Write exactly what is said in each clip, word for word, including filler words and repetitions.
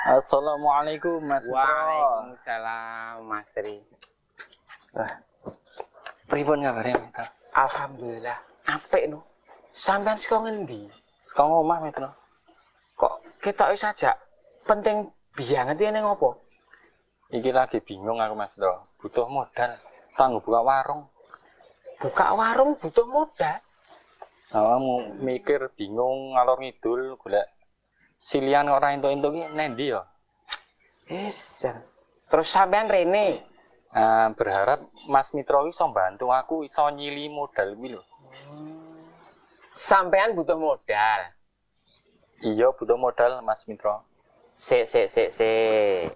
Assalamualaikum Mas Bro. Waalaikumsalam Mas Tri. Wah, pripun kabare Mas? Alhamdulillah. Apik no. Sampeyan saka ngendi? Saka omah Mas. Kok ketoke saja penting banget ini ngopo? Iki lagi bingung aku Mas Bro. Butuh modal. Tanggo buka warung. Buka warung butuh modal. Awakmu mikir bingung ngalor ngidul golek silian ora entuk-entuk ki nendi ya? Wis. Terus sampean rene Nah, berharap Mas Mitra iso bantu aku iso nyili modal kuwi lho. sampean butuh modal. Iya, butuh modal Mas Mitra. Sik sik sik sik.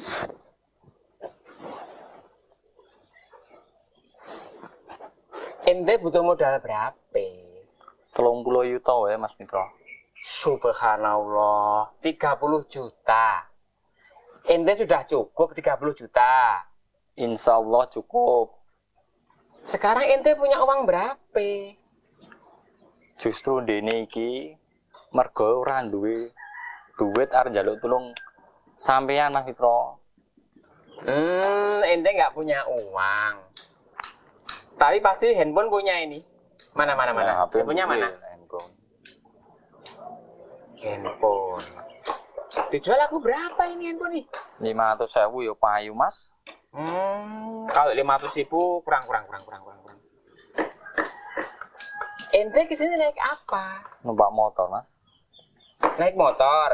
Ente butuh modal berapa? telung puluh juta wae Mas Mitra. Subhanallah, tiga puluh juta. Ente sudah cukup tiga puluh juta. Insya Allah cukup. Sekarang ente punya uang berapa? Justru dene iki mergo ora duwe duit arep njaluk tulung sampean Mas Mitra. Hmm, ente nggak punya uang. Tapi pasti handphone punya ini. Mana mana mana? Nah, H P Handphonenya mana? handphone. Handphone. Dijual aku berapa ini handphone nih? lima ratus ribu ya payu Mas. Hmm, kalau lima ratus ribu kurang kurang kurang kurang kurang kurang. Ente kesini naik apa? Numpak motor Mas. Naik motor.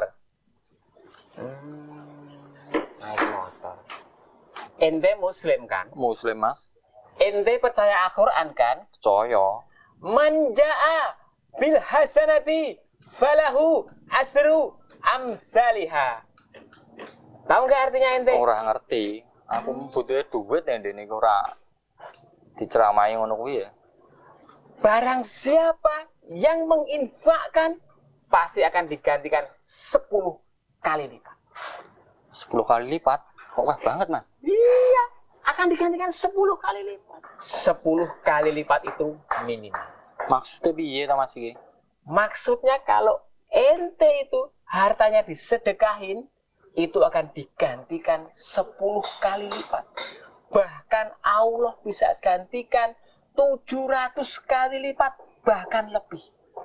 Hmm, naik motor. Ente muslim kan? Muslim Mas. Ente percaya Al-Quran kan? Percaya. Manja'a bil hasanati falahu asru amsalihha. Tahu nggak artinya ente? Ora ngerti. Aku butuh duit yang dene ora diceramai ngono kuwi ya. Barang siapa yang menginfakkan pasti akan digantikan sepuluh kali lipat. sepuluh kali lipat. Kok wah banget Mas? Iya, akan digantikan sepuluh kali lipat. sepuluh kali lipat itu minimal. Maksudnya piye ta Mas iki? Maksudnya kalau ente itu hartanya disedekahin, itu akan digantikan sepuluh kali lipat. Bahkan Allah bisa gantikan tujuh ratus kali lipat, bahkan lebih.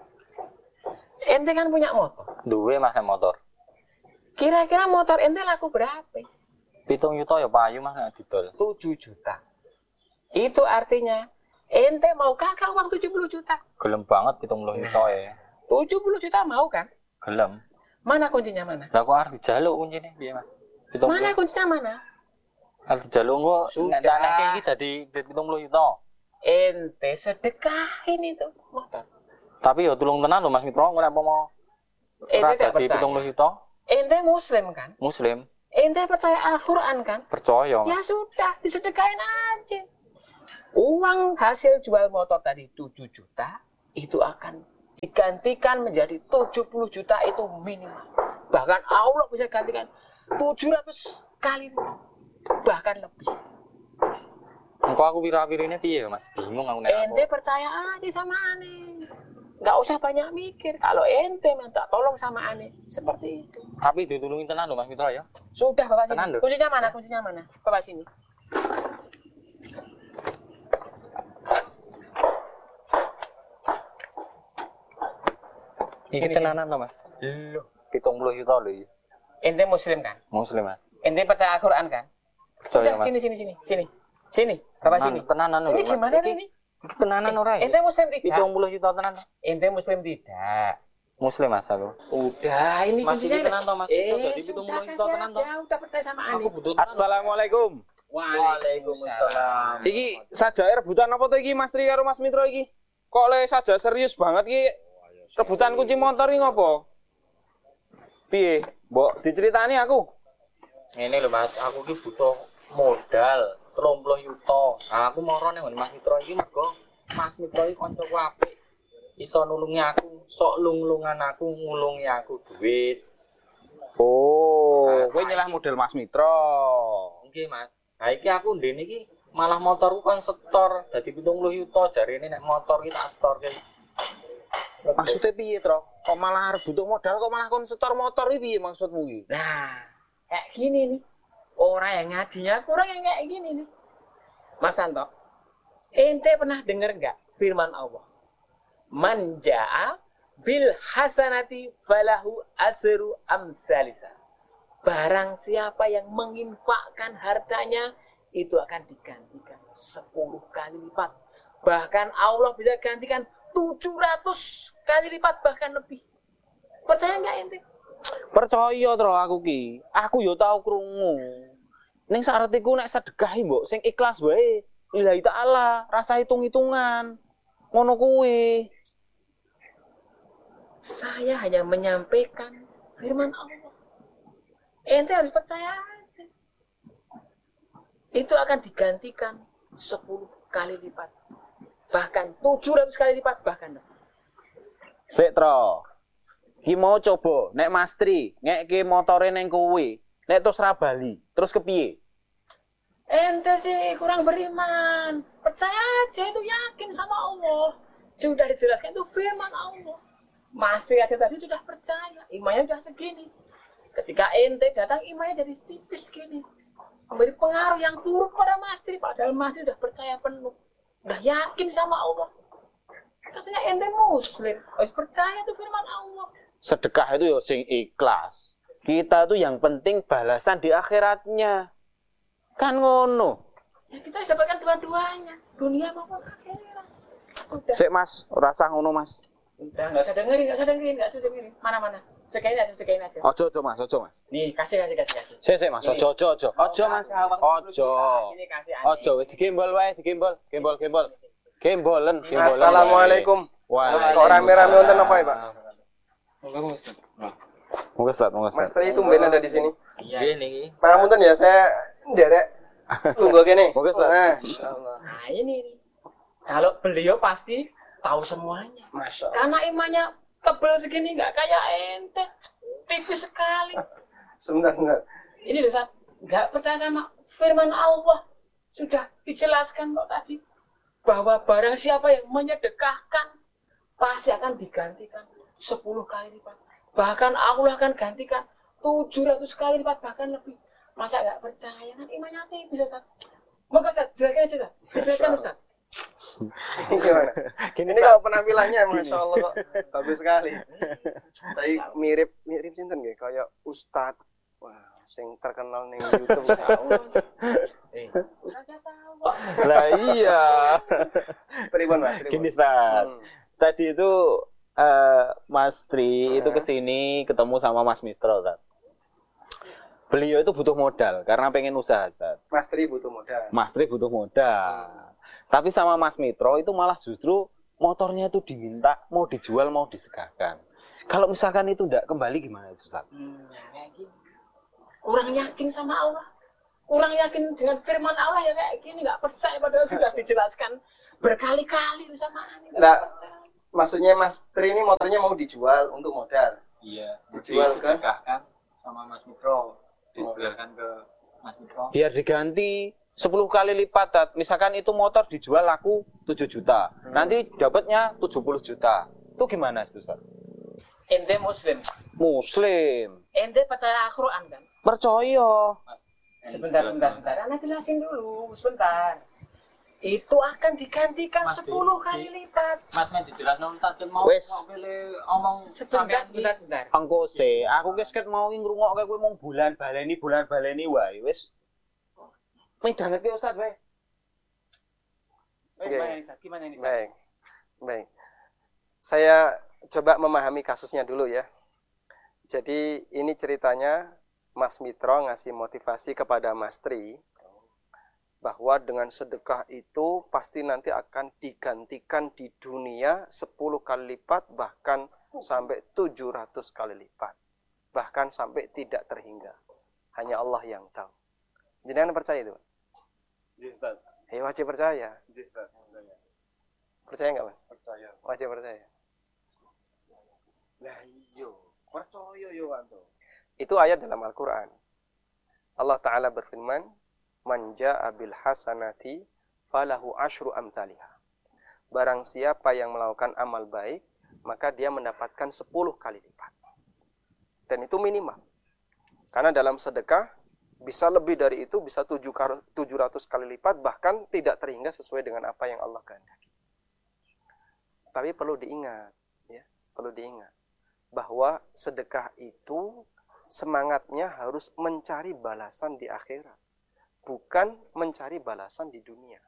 Ente kan punya motor. Duwe Mas motor. Kira-kira motor ente laku berapa? Pitung juta ya payu Mas nek didol. tujuh juta. Itu artinya ente mau kakak uang tujuh puluh juta? Gelem banget pitung puluh juta ya. tujuh puluh juta mau kan? Gelem. Mana kuncinya mana? Lah kok arep dijaluk kuncine piye Mas? pitung puluh. Mana kuncinya mana? Arep dijaluk kok Sudah. nek anake iki dadi pitung puluh juta. Ente sedekahin itu motor. Tapi ya tulung tenan lho Mas Mitra, ngene apa mau Ente ora tidak dadi pitung puluh percaya. juta? Ente muslim kan? Muslim. Ente percaya Al-Quran kan? Percaya Mas. Ya sudah, disedekahin aja. Uang hasil jual motor tadi tujuh juta, itu akan digantikan menjadi tujuh puluh juta itu minimal. Bahkan Allah bisa gantikan tujuh ratus kali, bahkan lebih. Engko aku pira-pirine piye ya Mas? Bingung aku nek Ente aku. percaya aja sama aneh. Nggak usah banyak mikir. Kalau ente minta tolong sama aneh, seperti itu. Tapi ditulungi tenan lho Mas Mitra ya. Sudah, Bapak Tenan, sini. lho. Kuncinya mana? Kuncinya mana? Bapak sini. Iki Sini, tenanan lho Mas. Loh. pitung puluh juta lho iki. Ente muslim kan? Muslim Mas. Ente percaya Al-Quran kan? Percaya Sudah, Mas. sini, sini, sini. Sini. Sini. Bapak sini. Tenanan lho. Ini Mas. gimana Iki- ini? Iki tenanan ora ya? Ente muslim tidak? pitung puluh juta tenan. Ente muslim tidak. Muslim Mas aku. Udah, ini Mas, kuncinya. ini tenan toh, Mas? Eh, Iso jadi sudah pitung puluh juta kasih tenan aja. Udah percaya sama aneh. Aku butuh tenan. Assalamualaikum. Waalaikumsalam. Iki sajae rebutan apa to iki Mas Tri karo Mas Mitra iki? Kok le saja serius banget iki? Rebutan kunci motor iki ngopo? Piye? Mbok diceritani aku. Ini lho Mas, aku ki butuh modal telung puluh juta. Nah, aku moro ning Mas Mitra iki mergo Mas Mitra iki kancaku apik. Iso nulungi aku, sok lung-lungan aku, ngulungi aku duit. Oh, Nah, kowe saya- nyelah model Mas Mitra. Nggih, Mas. Nah, iki aku ndene iki malah motorku kan setor dadi pitung puluh juta jarene nek motor ki tak setorke. Maksudnya piye, Tro? Kok malah arep butuh modal kok malah kon setor motor iki piye maksudmu iki? Nah, kayak gini nih. Orang yang ngajinya kurang yang kayak gini nih. Mas Santo, ente pernah dengar nggak firman Allah? Man ja'a bil hasanati falahu asru amsalisa. Barang siapa yang menginfakkan hartanya itu akan digantikan sepuluh kali lipat. Bahkan Allah bisa gantikan tujuh ratus kali lipat bahkan lebih. Percaya nggak ente? Percaya tro aku ki. Aku yo tau krungu. Ning syarat iku nek sedekahi mbok sing ikhlas wae. Lillahi taala, rasa hitung-hitungan. Ngono kuwi. Saya hanya menyampaikan firman Allah. Ente harus percaya aja. Itu akan digantikan sepuluh kali lipat. Bahkan tujuh ratus kali lipat bahkan lebih. Sik tro. Ki mau coba nek Mas Tri ngekke motore ning kuwi. Nek terus ra bali, terus kepiye? Ente sih kurang beriman. Percaya aja, itu yakin sama Allah. Sudah dijelaskan itu firman Allah. Mas Tri aja tadi sudah percaya, imannya sudah segini. Ketika ente datang, imannya jadi tipis gini. Memberi pengaruh yang buruk pada Mas Tri, padahal Mas Tri sudah percaya penuh. Udah yakin sama Allah. Katanya ente muslim, harus percaya itu firman Allah. Sedekah itu ya sing ikhlas. Kita tuh yang penting balasan di akhiratnya. Kan ngono. Ya kita harus dapatkan dua-duanya, dunia maupun akhirat. Udah. Sik Mas, ora usah ngono Mas. Udah, nggak usah dengerin, nggak usah dengerin, nggak usah dengerin. Mana-mana. Segain aja, segain aja. Ojo ojo Mas, ojo Mas. Nih, kasih, kasih, kasih, kasih. Sik sik Mas, ojo ojo ojo. Ojo Mas. Ojo. Ini kasih aneh. Ojo wis digembol wae, digembol, gembol gembol. Gembolen, gembolen. Assalamualaikum. Waalaikumsalam. Kok rame-rame wonten apa ya, Pak? Monggo Ustaz, monggo Mas Ustaz. Tri itu ben ada di sini. Iya nih. Pangapunten ya, saya nderek lungguh kene. Monggo Ustaz. Nah, insyaallah. Nah, ini nih. Kalau beliau pasti tahu semuanya. Masya Allah. Karena imannya tebel segini, nggak kayak ente. Tipis sekali. Sebentar, sebentar. Ini loh, Sat. Nggak percaya sama firman Allah. Sudah dijelaskan kok tadi. Bahwa barang siapa yang menyedekahkan, pasti akan digantikan sepuluh kali lipat. Bahkan Allah akan gantikan tujuh ratus kali lipat, bahkan lebih. Masa nggak percaya? Kan imannya tipis, Ustaz. Maka Ustaz, jelaskan aja, Ustaz. Jelaskan, Ustaz. Ini gimana? Gini, Ini Ustaz. kalau penampilannya Masya Allah kok bagus sekali. Saya mirip mirip sinten nggih kayak Ustadz. Wah, sing terkenal ning YouTube. Eh, Ustaznya tahu. Lah iya. Pripun Mas? Pripun? Gini Ustaz. Hmm. Tadi itu eh, Mas Tri itu Hmm. kesini ketemu sama Mas Mistro Ustaz. Beliau itu butuh modal karena pengen usaha Ustaz. Mas Tri butuh modal. Mas Tri butuh modal. Tapi sama Mas Mitro itu malah justru motornya itu diminta mau dijual mau disegahkan. Kalau misalkan itu tidak kembali gimana Ustaz? Hmm, kayak gini. Kurang yakin sama Allah. Kurang yakin dengan firman Allah ya kayak gini. Nggak percaya padahal sudah dijelaskan berkali-kali sama ini. Nggak Nggak. percaya. Maksudnya Mas Tri ini motornya mau dijual untuk modal. Iya. Dijual kan? Disedekahkan sama Mas Mitro. Disedekahkan ke Mas Mitro. Biar diganti sepuluh kali lipat. Tat. Misalkan itu motor dijual laku tujuh juta. Nanti dapatnya tujuh puluh juta. Itu gimana Ustaz? Ente muslim. Muslim. Ente percaya Al-Quran kan? Percaya. Sebentar, sebentar, sebentar. Anak jelasin dulu, sebentar. Itu akan digantikan Mas, sepuluh di- kali lipat. Mas men dijelasno tak mau Wes. mau pilih omong Sebentar, sampean sebentar, iki. sebentar. Engko se, aku kes ket mau ngrungokke kowe mung bulan baleni bulan baleni wae wis. Midhangetke Ustaz wae. Eh, Oke. Gimana nih, Ustaz? Gimana nih, Ustaz? Baik. Baik. Saya coba memahami kasusnya dulu ya. Jadi ini ceritanya Mas Mitro ngasih motivasi kepada Mas Tri bahwa dengan sedekah itu pasti nanti akan digantikan di dunia sepuluh kali lipat bahkan sampai tujuh ratus kali lipat. Bahkan sampai tidak terhingga. Hanya Allah yang tahu. Jenengan percaya itu? Iya Ustaz. Eh wajib percaya. Iya Ustaz. Percaya nggak Mas? Percaya. Wajib percaya. Lah iya, percaya yo anto. Itu ayat dalam Al-Quran. Allah Ta'ala berfirman, Man ja'a bil hasanati falahu asyru amthaliha. Barang siapa yang melakukan amal baik, maka dia mendapatkan sepuluh kali lipat. Dan itu minimal. Karena dalam sedekah bisa lebih dari itu, bisa tujuh ratus kali lipat, bahkan tidak terhingga sesuai dengan apa yang Allah kehendaki. Tapi perlu diingat, ya, perlu diingat bahwa sedekah itu semangatnya harus mencari balasan di akhirat, bukan mencari balasan di dunia.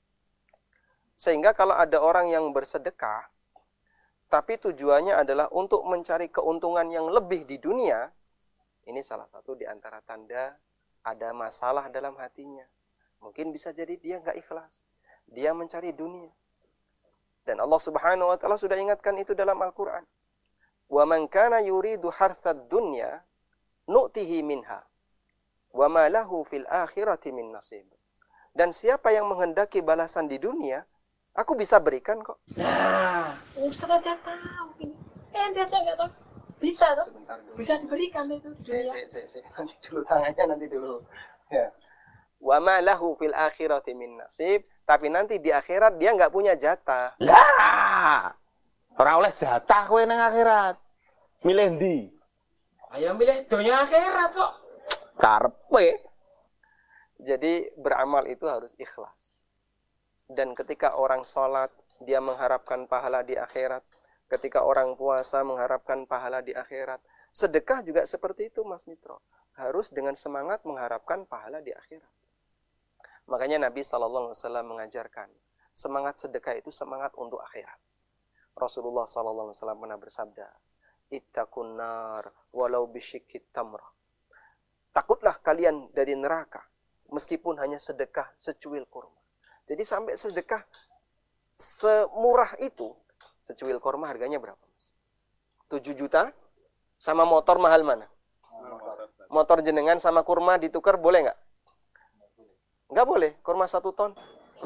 Sehingga kalau ada orang yang bersedekah, tapi tujuannya adalah untuk mencari keuntungan yang lebih di dunia, ini salah satu di antara tanda ada masalah dalam hatinya. Mungkin bisa jadi dia nggak ikhlas, dia mencari dunia. Dan Allah Subhanahu wa taala sudah ingatkan itu dalam Al-Qur'an. Wa man kana yuridu harthad dunya nu'tihi minha wa ma lahu fil akhirati min nasib. Dan siapa yang menghendaki balasan di dunia, aku bisa berikan kok. Nah, Ustaz aja tahu ini. Eh, dia saya nggak tahu. Bisa toh? Sebentar dulu. Bisa diberikan itu. Si, si, si, si. Nanti dulu tangannya nanti dulu. Ya. Wa ma lahu fil akhirati min nasib. Tapi nanti di akhirat dia nggak punya jatah. Lah. Ora oleh jatah kowe nang akhirat. Milih ndi? Ayo milih donya akhirat kok. Karepe. Jadi beramal itu harus ikhlas. Dan ketika orang sholat, dia mengharapkan pahala di akhirat. Ketika orang puasa mengharapkan pahala di akhirat. Sedekah juga seperti itu, Mas Mitro. Harus dengan semangat mengharapkan pahala di akhirat. Makanya Nabi shallallahu alaihi wasallam mengajarkan, semangat sedekah itu semangat untuk akhirat. Rasulullah shallallahu alaihi wasallam pernah bersabda, ittaqun nar walau bisyikit tamrah. Takutlah kalian dari neraka, meskipun hanya sedekah secuil kurma. Jadi sampai sedekah semurah itu, secuil kurma harganya berapa, Mas? tujuh juta sama motor mahal mana? Motor jenengan sama kurma ditukar boleh nggak? Nggak boleh, kurma satu ton.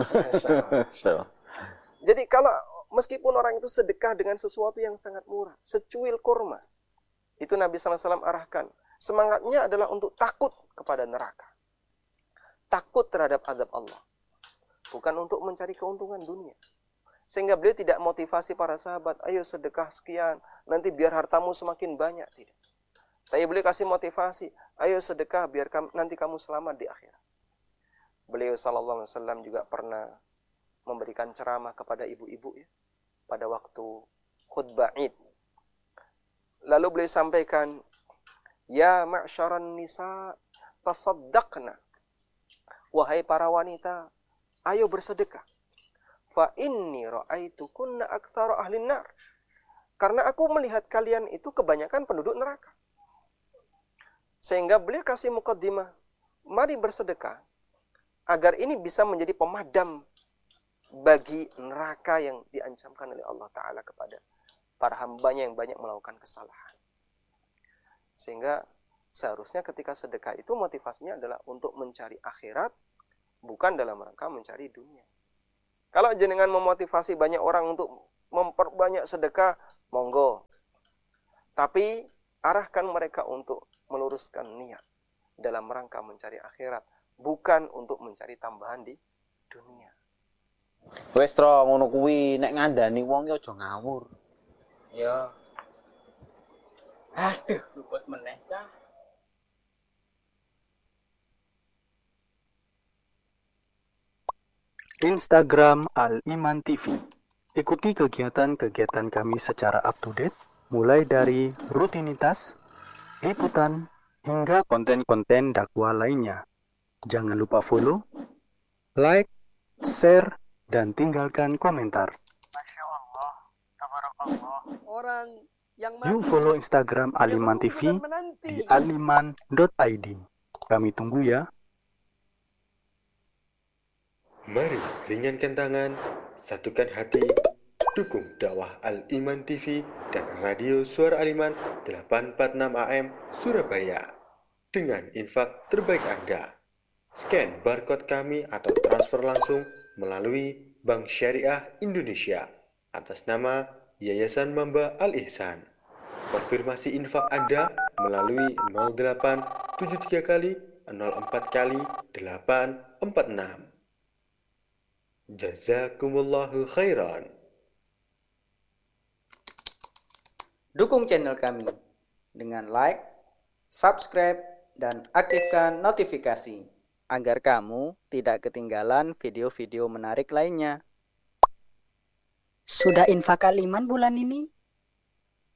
Jadi kalau meskipun orang itu sedekah dengan sesuatu yang sangat murah, secuil kurma, itu Nabi shallallahu alaihi wasallam arahkan. Semangatnya adalah untuk takut kepada neraka. Takut terhadap azab Allah. Bukan untuk mencari keuntungan dunia. Sehingga beliau tidak motivasi para sahabat, ayo sedekah sekian, nanti biar hartamu semakin banyak. Tidak. Tapi beliau kasih motivasi, ayo sedekah biar kamu, nanti kamu selamat di akhirat. Beliau sallallahu alaihi wasallam juga pernah memberikan ceramah kepada ibu-ibu ya, pada waktu khutbah Id. Lalu beliau sampaikan, ya ma'syaran nisa tasaddaqna. Wahai para wanita, ayo bersedekah. Fa inni ra'aitukunna aktsara ahlin nar. Karena aku melihat kalian itu kebanyakan penduduk neraka. Sehingga beliau kasih muqaddimah, mari bersedekah agar ini bisa menjadi pemadam bagi neraka yang diancamkan oleh Allah Ta'ala kepada para hambanya yang banyak melakukan kesalahan. Sehingga seharusnya ketika sedekah itu motivasinya adalah untuk mencari akhirat, bukan dalam rangka mencari dunia. Kalau jenengan memotivasi banyak orang untuk memperbanyak sedekah, monggo. Tapi arahkan mereka untuk meluruskan niat dalam rangka mencari akhirat, bukan untuk mencari tambahan di dunia. Wes tro ngono kuwi, nek ngandani wong ya aja ngawur. Ya. Aduh, luput meneh cah. Instagram Al-Iman T V. Ikuti kegiatan-kegiatan kami secara up to date, mulai dari rutinitas, liputan, hingga konten-konten dakwah lainnya. Jangan lupa follow, like, share, dan tinggalkan komentar. Masya Allah, tabarakallah. Orang yang Yuk follow Instagram Al-Iman T V di aliman dot i d. Kami tunggu ya. Mari ringankan tangan, satukan hati, dukung dakwah Al-Iman T V dan radio Suara Al-Iman delapan empat enam A M Surabaya dengan infak terbaik Anda. Scan barcode kami atau transfer langsung melalui Bank Syariah Indonesia atas nama Yayasan Mamba Al-Ihsan. Konfirmasi infak Anda melalui nol delapan tujuh tiga kali nol empat kali delapan empat enam. Jazakumullahu khairan. Dukung channel kami dengan like, subscribe, dan aktifkan notifikasi agar kamu tidak ketinggalan video-video menarik lainnya. Sudah infak Al Iman bulan ini?